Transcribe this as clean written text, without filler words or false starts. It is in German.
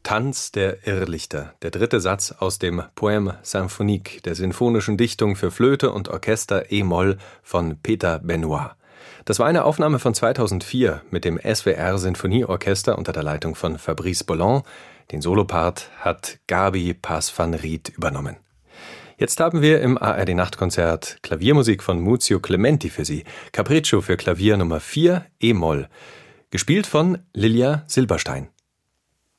Tanz der Irrlichter, der dritte Satz aus dem Poème symphonique, der sinfonischen Dichtung für Flöte und Orchester e-Moll von Peter Benoit. Das war eine Aufnahme von 2004 mit dem SWR Sinfonieorchester unter der Leitung von Fabrice Bolland. Den Solopart hat Gabi Paes-van-Riet übernommen. Jetzt haben wir im ARD-Nachtkonzert Klaviermusik von Muzio Clementi für Sie. Capriccio für Klavier Nummer 4, e-Moll. Gespielt von Lilia Silberstein.